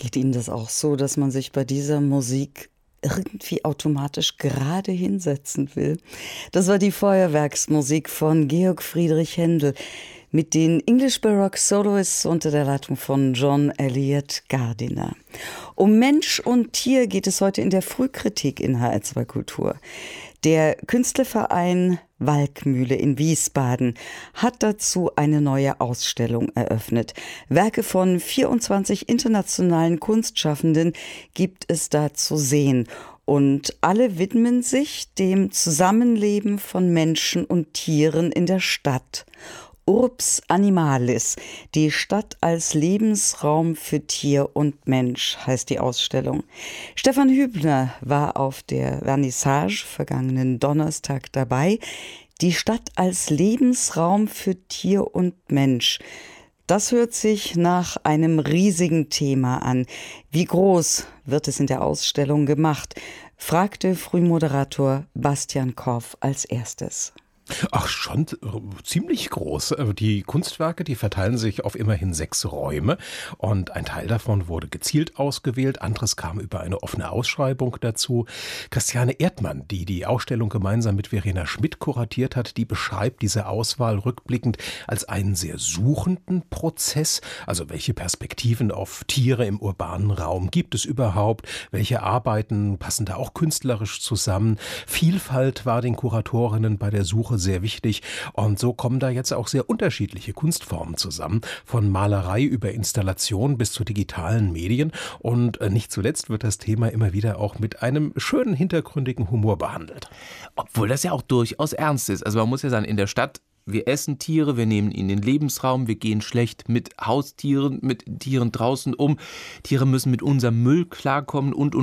Geht Ihnen das auch so, dass man sich bei dieser Musik irgendwie automatisch gerade hinsetzen will? Das war die Feuerwerksmusik von Georg Friedrich Händel mit den English Baroque Soloists unter der Leitung von John Eliot Gardiner. Um Mensch und Tier geht es heute in der Frühkritik in HR2 Kultur. Der Künstlerverein Walkmühle in Wiesbaden hat dazu eine neue Ausstellung eröffnet. Werke von 24 internationalen Kunstschaffenden gibt es da zu sehen. Und alle widmen sich dem Zusammenleben von Menschen und Tieren in der Stadt. Urbs Animalis, die Stadt als Lebensraum für Tier und Mensch, heißt die Ausstellung. Stefan Hübner war auf der Vernissage vergangenen Donnerstag dabei. Die Stadt als Lebensraum für Tier und Mensch. Das hört sich nach einem riesigen Thema an. Wie groß wird es in der Ausstellung gemacht? Fragte Frühmoderator Bastian Korff als erstes. Ach, schon ziemlich groß. Die Kunstwerke, die verteilen sich auf immerhin 6 Räume und ein Teil davon wurde gezielt ausgewählt, anderes kam über eine offene Ausschreibung dazu. Christiane Erdmann, die die Ausstellung gemeinsam mit Verena Schmidt kuratiert hat, die beschreibt diese Auswahl rückblickend als einen sehr suchenden Prozess. Also welche Perspektiven auf Tiere im urbanen Raum gibt es überhaupt? Welche Arbeiten passen da auch künstlerisch zusammen? Vielfalt war den Kuratorinnen bei der Suche sehr wichtig und so kommen da jetzt auch sehr unterschiedliche Kunstformen zusammen, von Malerei über Installation bis zu digitalen Medien und nicht zuletzt wird das Thema immer wieder auch mit einem schönen hintergründigen Humor behandelt. Obwohl das ja auch durchaus ernst ist. Also man muss ja sagen, in der Stadt, wir essen Tiere, wir nehmen ihnen den Lebensraum, wir gehen schlecht mit Haustieren, mit Tieren draußen um. Tiere müssen mit unserem Müll klarkommen und.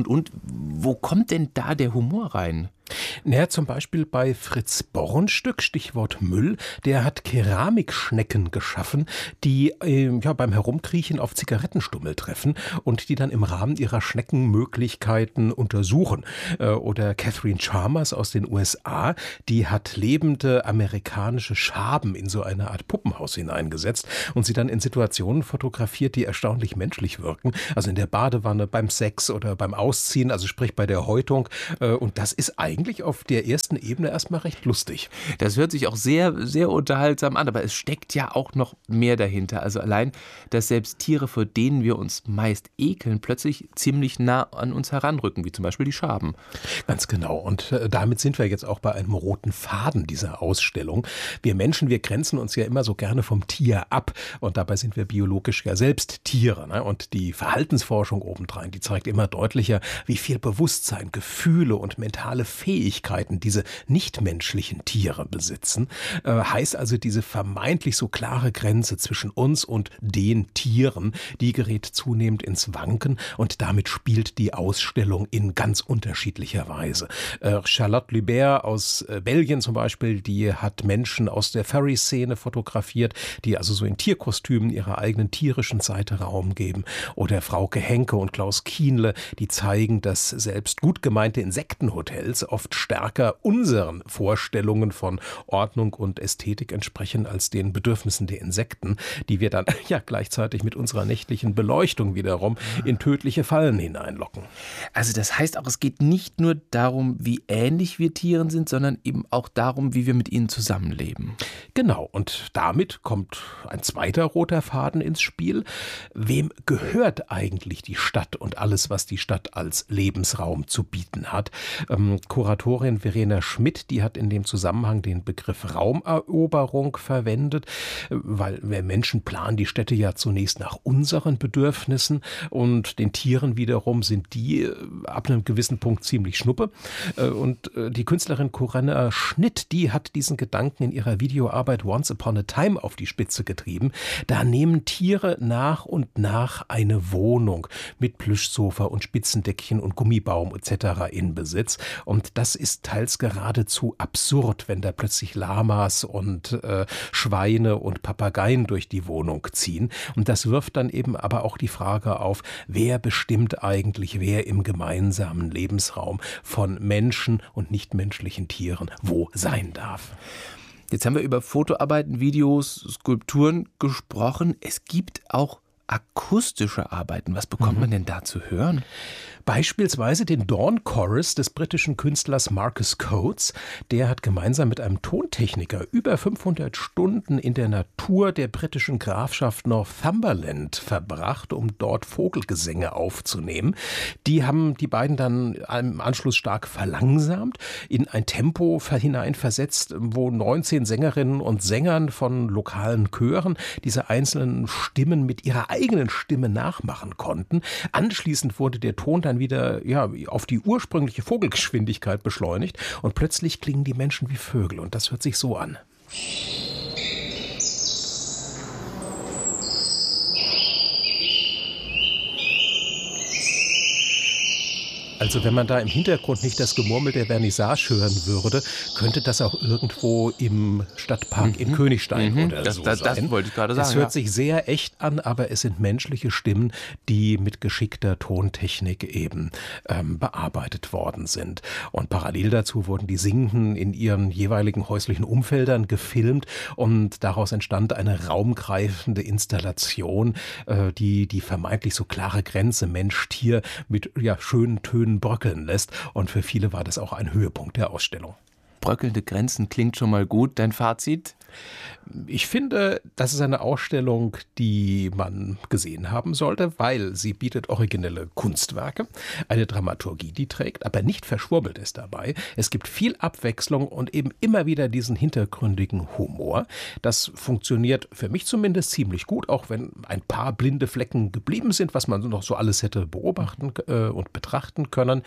Wo kommt denn da der Humor rein? Naja, zum Beispiel bei Fritz Bornstück, Stichwort Müll, der hat Keramikschnecken geschaffen, die beim Herumkriechen auf Zigarettenstummel treffen und die dann im Rahmen ihrer Schneckenmöglichkeiten untersuchen. Oder Catherine Chalmers aus den USA, die hat lebende amerikanische Schaben in so eine Art Puppenhaus hineingesetzt und sie dann in Situationen fotografiert, die erstaunlich menschlich wirken. Also in der Badewanne, beim Sex oder beim Ausziehen, also sprich bei der Häutung. Und das ist eigentlich auf der ersten Ebene erstmal recht lustig. Das hört sich auch sehr, sehr unterhaltsam an, aber es steckt ja auch noch mehr dahinter. Also allein, dass selbst Tiere, vor denen wir uns meist ekeln, plötzlich ziemlich nah an uns heranrücken, wie zum Beispiel die Schaben. Ganz genau. Und damit sind wir jetzt auch bei einem roten Faden dieser Ausstellung. Wir Menschen, wir grenzen uns ja immer so gerne vom Tier ab. Und dabei sind wir biologisch ja selbst Tiere. Ne? Und die Verhaltensforschung obendrein, die zeigt immer deutlicher, wie viel Bewusstsein, Gefühle und mentale Fähigkeiten diese nichtmenschlichen Tiere besitzen. Heißt also, diese vermeintlich so klare Grenze zwischen uns und den Tieren, die gerät zunehmend ins Wanken und damit spielt die Ausstellung in ganz unterschiedlicher Weise. Charlotte Lubert aus Belgien zum Beispiel, die hat Menschen aus der Furry-Szene fotografiert, die also so in Tierkostümen ihrer eigenen tierischen Seite Raum geben. Oder Frauke Henke und Klaus Kienle, die zeigen, dass selbst gut gemeinte Insektenhotels oft stärker unseren Vorstellungen von Ordnung und Ästhetik entsprechen als den Bedürfnissen der Insekten, die wir dann ja gleichzeitig mit unserer nächtlichen Beleuchtung wiederum in tödliche Fallen hineinlocken. Also das heißt auch, es geht nicht nur darum, wie ähnlich wir Tieren sind, sondern eben auch darum, wie wir mit ihnen zusammenleben. Genau, und damit kommt ein zweiter roter Faden ins Spiel. Wem gehört eigentlich die Stadt und alles, was die Stadt als Lebensraum zu bieten hat? Kuratorin Verena Schmidt, die hat in dem Zusammenhang den Begriff Raumeroberung verwendet, weil wir Menschen planen die Städte ja zunächst nach unseren Bedürfnissen und den Tieren wiederum sind die ab einem gewissen Punkt ziemlich schnuppe. Und die Künstlerin Corinna Schnitt, die hat diesen Gedanken in ihrer Videoarbeit Once Upon a Time auf die Spitze getrieben. Da nehmen Tiere nach und nach eine Wohnung mit Plüschsofa und Spitzendeckchen und Gummibaum etc. in Besitz. Und das ist teils geradezu absurd, wenn da plötzlich Lamas und Schweine und Papageien durch die Wohnung ziehen. Und das wirft dann eben aber auch die Frage auf, wer bestimmt eigentlich, wer im gemeinsamen Lebensraum von Menschen und nichtmenschlichen Tieren wo sein darf. Jetzt haben wir über Fotoarbeiten, Videos, Skulpturen gesprochen. Es gibt auch akustische Arbeiten. Was bekommt man denn da zu hören? Beispielsweise den Dawn Chorus des britischen Künstlers Marcus Coates. Der hat gemeinsam mit einem Tontechniker über 500 Stunden in der Natur der britischen Grafschaft Northumberland verbracht, um dort Vogelgesänge aufzunehmen. Die haben die beiden dann im Anschluss stark verlangsamt, in ein Tempo hineinversetzt, wo 19 Sängerinnen und Sängern von lokalen Chören diese einzelnen Stimmen mit ihrer eigenen Stimme nachmachen konnten. Anschließend wurde der Ton dann wieder auf die ursprüngliche Vogelgeschwindigkeit beschleunigt und plötzlich klingen die Menschen wie Vögel und das hört sich so an. Also wenn man da im Hintergrund nicht das Gemurmel der Vernissage hören würde, könnte das auch irgendwo im Stadtpark in Königstein oder so sein. Das wollte ich gerade sagen. Es hört sich sehr echt an, aber es sind menschliche Stimmen, die mit geschickter Tontechnik eben bearbeitet worden sind. Und parallel dazu wurden die Singenden in ihren jeweiligen häuslichen Umfeldern gefilmt und daraus entstand eine raumgreifende Installation, die vermeintlich so klare Grenze Mensch-Tier mit schönen Tönen bröckeln lässt. Und für viele war das auch ein Höhepunkt der Ausstellung. Bröckelnde Grenzen klingt schon mal gut. Dein Fazit? Ich finde, das ist eine Ausstellung, die man gesehen haben sollte, weil sie bietet originelle Kunstwerke, eine Dramaturgie, die trägt, aber nicht verschwurbelt ist dabei. Es gibt viel Abwechslung und eben immer wieder diesen hintergründigen Humor. Das funktioniert für mich zumindest ziemlich gut, auch wenn ein paar blinde Flecken geblieben sind, was man noch so alles hätte beobachten und betrachten können.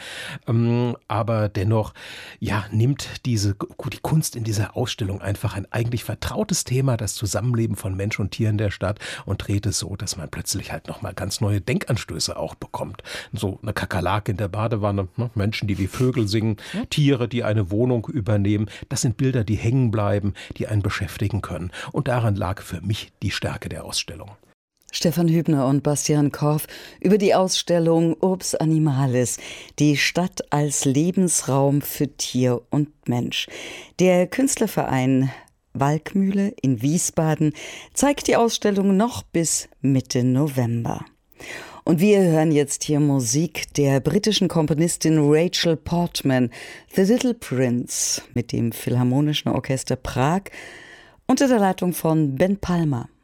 Aber dennoch nimmt die Kunst in dieser Ausstellung einfach ein eigentlich vertrautes Thema, das Zusammenleben von Mensch und Tier in der Stadt, und dreht es so, dass man plötzlich halt nochmal ganz neue Denkanstöße auch bekommt. So eine Kakerlake in der Badewanne, Menschen, die wie Vögel singen, Tiere, die eine Wohnung übernehmen. Das sind Bilder, die hängen bleiben, die einen beschäftigen können. Und daran lag für mich die Stärke der Ausstellung. Stefan Hübner und Bastian Korf über die Ausstellung Urbs Animalis, die Stadt als Lebensraum für Tier und Mensch. Der Künstlerverein Walkmühle in Wiesbaden zeigt die Ausstellung noch bis Mitte November. Und wir hören jetzt hier Musik der britischen Komponistin Rachel Portman, The Little Prince, mit dem Philharmonischen Orchester Prag unter der Leitung von Ben Palmer.